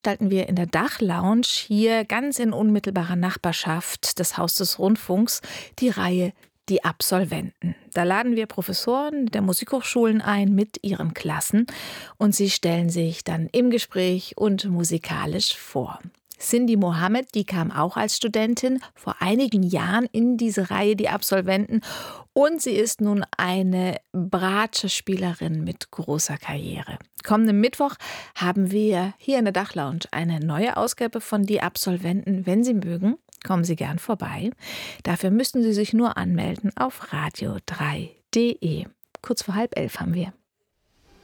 Gestalten wir in der Dachlounge hier ganz in unmittelbarer Nachbarschaft des Haus des Rundfunks die Reihe Die Absolventen. Da laden wir Professoren der Musikhochschulen ein mit ihren Klassen und sie stellen sich dann im Gespräch und musikalisch vor. Cindy Mohammed, die kam auch als Studentin vor einigen Jahren in diese Reihe Die Absolventen und sie ist nun eine Bratsche-Spielerin mit großer Karriere. Kommenden Mittwoch haben wir hier in der Dachlounge eine neue Ausgabe von Die Absolventen. Wenn Sie mögen, kommen Sie gern vorbei. Dafür müssten Sie sich nur anmelden auf radio3.de. Kurz vor 10:30 haben wir.